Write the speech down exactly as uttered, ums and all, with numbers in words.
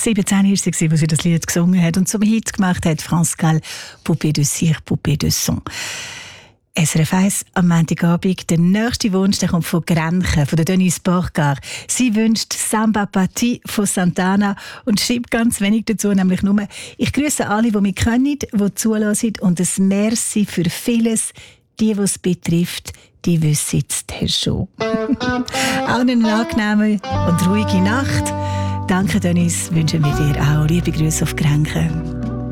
siebzehn war sie, als sie das Lied gesungen hat und zum Hit gemacht hat, France Gall, Poupée de Cire, Poupée de Son. S R F eins am Montagabend. Der nächste Wunsch der kommt von Grenchen, von der Denise Borgar. Sie wünscht Samba Party von Santana und schreibt ganz wenig dazu, nämlich nur: Ich grüße alle, die mich kennen, die zulassen, und ein Merci für vieles. Die, die es betrifft, die wissen es schon. Auch eine angenehme und ruhige Nacht. Danke, Denise, wünschen wir dir auch. Liebe Grüße auf Grenchen.